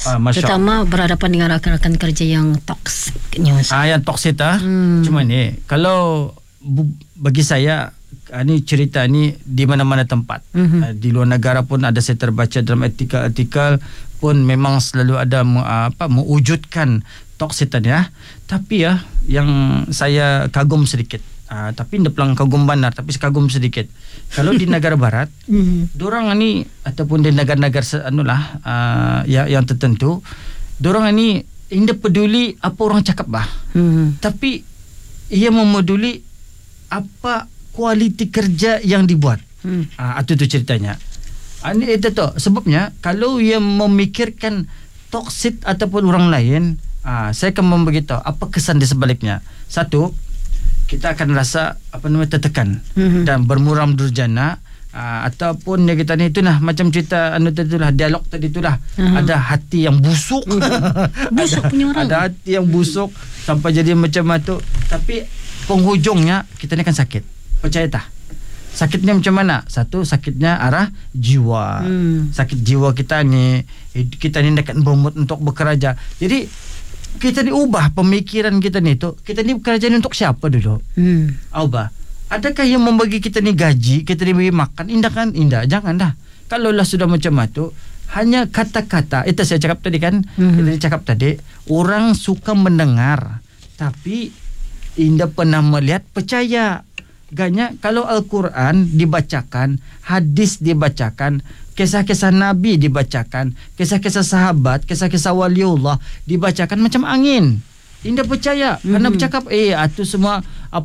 terutama berhadapan dengan rakan-rakan kerja yang toxic ni, Ustaz. Yang toxic cuma ni kalau bagi saya ni cerita ni di mana-mana tempat. Di luar negara pun ada, saya terbaca dalam artikel pun memang selalu ada mewujudkan toksitan ya. Tapi yang saya kagum sedikit. Tapi tidak pelang kagum benar, tapi kagum sedikit. Kalau di negara barat, dorang ni ataupun di negara-negara yang tertentu, dorang ni tidak peduli apa orang cakap tapi ia memeduli apa kualiti kerja yang dibuat. Itu ceritanya. Itu tu sebabnya kalau ia memikirkan toksik ataupun orang lain, saya akan memberitahu apa kesan di sebaliknya. Satu, kita akan rasa tertekan dan bermuram durjana, ataupun yang kita ni itulah macam cerita tadilah, dialog tadi itulah, ada hati yang busuk. Punya orang. Ada hati yang busuk sampai jadi macam itu, tapi penghujungnya kita ni akan sakit. Percaya tak? Sakitnya macam mana? Satu, sakitnya arah jiwa. Sakit jiwa kita ni akan berumut untuk bekerja. Jadi kita ni ubah pemikiran kita ni tu. Kita ni bekerja ni untuk siapa dulu? Ubah. Adakah yang membagi kita ni gaji, kita ni bagi makan? Indah kan? Indah. Jangan dah. Kalau lah sudah macam itu, hanya kata-kata. Itu saya cakap tadi kan? Kita cakap tadi, orang suka mendengar, tapi indah pernah melihat, percaya. Ganya kalau Al-Quran dibacakan, hadis dibacakan, kisah-kisah Nabi dibacakan, kisah-kisah sahabat, kisah-kisah waliullah dibacakan macam angin. Indah percaya karena bercakap itu semua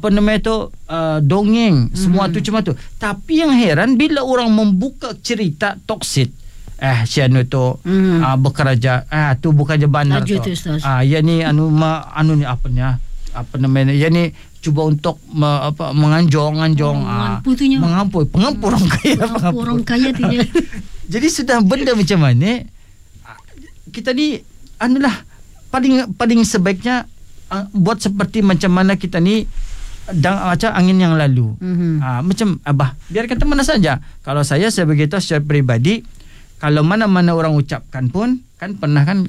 dongeng, semua tu cuma tu. Tapi yang heran bila orang membuka cerita toksik, sianu tu bekerja, tu bukannya bandar tu. Ya ni ni apa namanya? Ya ni cuba untuk menganjong pengampu orang kaya tidak. Jadi sudah benda macam mana kita ni paling sebaiknya buat seperti macam mana kita ni macam angin yang lalu. Macam biarkan teman saja. Kalau saya begitu secara peribadi, kalau mana-mana orang ucapkan pun kan pernah kan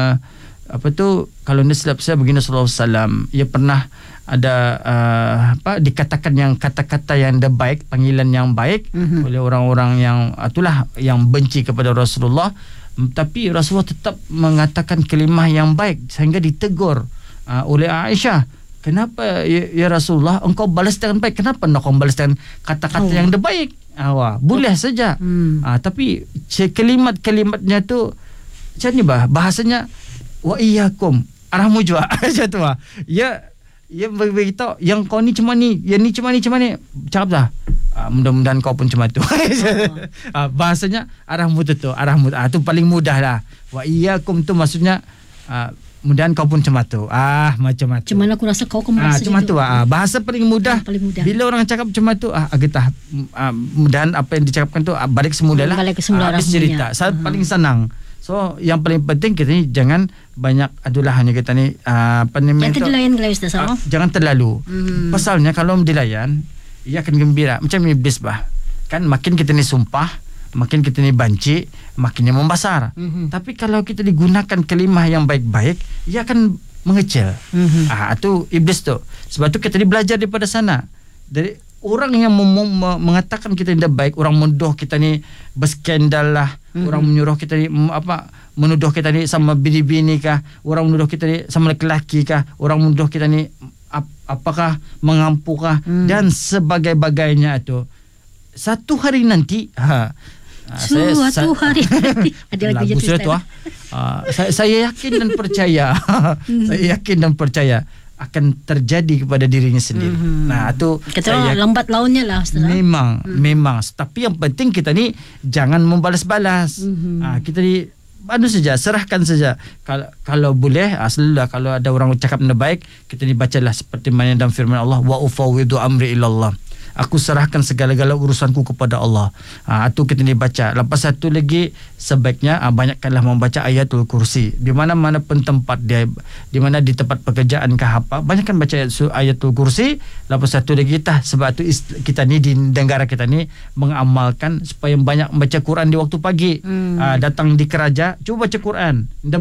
kalau ni silap saya begini sallallahu alaihi wasallam, ia pernah ada dikatakan yang kata-kata yang baik, panggilan yang baik oleh orang-orang yang itulah yang benci kepada Rasulullah, tapi Rasulullah tetap mengatakan kalimah yang baik sehingga ditegur oleh Aisyah. Kenapa ya Rasulullah engkau balas dengan baik? Kenapa nak kau balas dengan kata-kata yang baik? Boleh saja. Tapi kalimat-kalimatnya tu macam ni bahasanya wa iyyakum arahmu jua macam tu. Ya beritahu yang kau ni cuma ni, yang ni cuma ni cakap dah. Mudah-mudahan kau pun cuma tu. Bahasanya arahmu tu tu paling mudah lah. Wa iyyakum tu maksudnya mudahan kau pun cuma tu. Macam-macam. Cuma aku rasa kau merasa cuma tu. Bahasa paling mudah. Bila orang cakap cuma tu, getah. Mudahan apa yang dicakapkan tu balik semula lah. Habis cerita. Paling senang. So yang paling penting kita ni jangan banyak hanya kita ni jangan terlayan Ustaz. Jangan terlalu. Pasalnya kalau dilayan ia akan gembira macam iblis kan, makin kita ni sumpah, makin kita ni banci, makinnya membesar. Tapi kalau kita digunakan kalimah yang baik-baik, ia akan mengecil. Itu iblis tu. Sebab tu kita ni belajar daripada sana. Dari orang yang mengatakan kita tidak baik, orang menuduh kita ni berskandal lah, orang menyuruh kita ni menuduh kita ni sama bini-bini kah, orang menuduh kita ni sama lelaki kah, orang menuduh kita ni apakah mengampu kah, dan sebagainya itu. Satu hari nanti suatu hari nanti ada lagi jatuh. Saya yakin dan percaya. Saya yakin dan percaya akan terjadi kepada dirinya sendiri. Itu kata lambat launnya lah Ustaz. Memang. Tapi yang penting kita ni jangan membalas-balas. Kita ni saja, serahkan saja. Kalau boleh, selalulah kalau ada orang cakap benda baik, kita ni bacalah seperti mana dalam firman Allah, wa ufawwidu amri ilallah. Aku serahkan segala-gala urusanku kepada Allah. Itu kita ni baca. Lepas satu lagi, sebaiknya banyakkanlah membaca ayatul kursi. Di mana-mana pun tempat dia, di mana di tempat pekerjaan kah apa, banyakkan baca ayatul kursi. Lepas satu lagi sebab itu kita ni di negara kita ni mengamalkan supaya banyak membaca Quran di waktu pagi. Datang di kerja, cuba baca Quran.